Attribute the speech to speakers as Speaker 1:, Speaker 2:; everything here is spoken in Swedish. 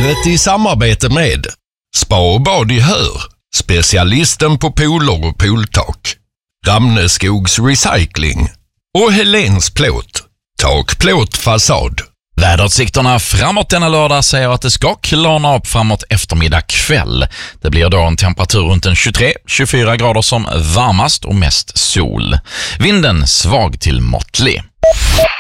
Speaker 1: Programmet i samarbete med Spa och bad i Hör, specialisten på pooler och pooltak, Ramneskogs Recycling och Helens Plåt, takplåt fasad.
Speaker 2: Väderutsikterna framåt denna lördag säger att det ska klarna upp framåt eftermiddag kväll. Det blir då en temperatur runt en 23-24 grader som varmast och mest sol. Vinden svag till måttlig.